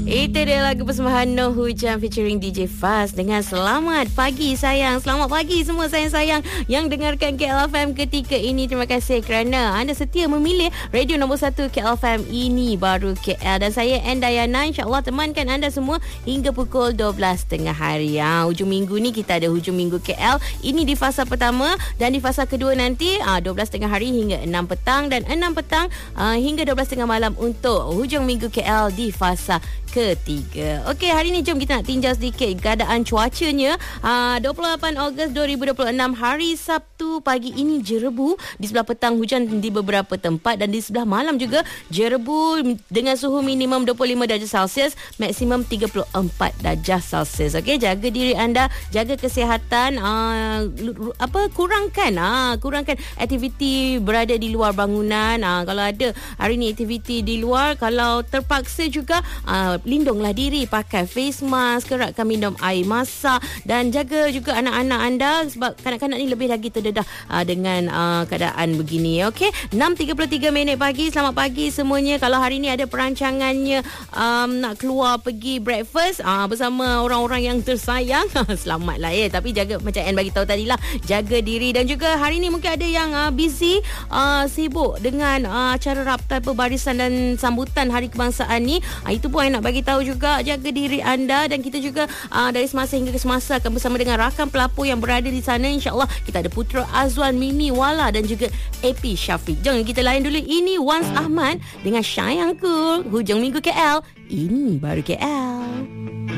Itu dia lagu persembahan No Hujan featuring DJ Faz dengan Selamat Pagi Sayang. Selamat pagi semua sayang-sayang yang dengarkan KLFM ketika ini. Terima kasih kerana anda setia memilih radio nombor 1 KLFM ini baru KL. Dan saya Endayana insyaAllah temankan anda semua hingga pukul 12 tengah hari. Hujung minggu ni kita ada hujung minggu KL. Ini di fasa pertama dan di fasa kedua nanti 12 tengah hari hingga 6 petang dan 6 petang hingga 12 tengah malam untuk hujung minggu KL di fasa ketiga. Okey, hari ni jom kita nak tinjau sedikit keadaan cuacanya. 28 Ogos 2026 hari Sabtu, pagi ini jerebu, di sebelah petang hujan di beberapa tempat dan di sebelah malam juga jerebu dengan suhu minimum 25 darjah Celsius, maksimum 34 darjah Celsius. Okey, jaga diri anda, jaga kesihatan, kurangkan aktiviti berada di luar bangunan. Kalau ada hari ni aktiviti di luar, kalau terpaksa juga lindunglah diri, pakai face mask, keratkan minum air masak dan jaga juga anak-anak anda sebab kanak-kanak ni lebih lagi terdedah dengan keadaan begini. Okey, 6.33 minit pagi. Selamat pagi semuanya. Kalau hari ni ada perancangannya nak keluar pergi breakfast bersama orang-orang yang tersayang, selamatlah ya. Tapi jaga, macam Anne bagi tahu tadi lah, jaga diri. Dan juga hari ni mungkin ada yang busy, sibuk dengan acara raptai pembarisan dan sambutan Hari Kebangsaan ni. Itu pun nak bagi tahu juga, jaga diri anda. Dan kita juga dari semasa hingga ke semasa akan bersama dengan rakan pelapor yang berada di sana. InsyaAllah kita ada Putra Azwan, Mimi Wala dan juga AP Syafiq. Jom kita layan dulu. Ini Wans Ahmad dengan Sayangku. Hujung minggu KL, ini baru KL.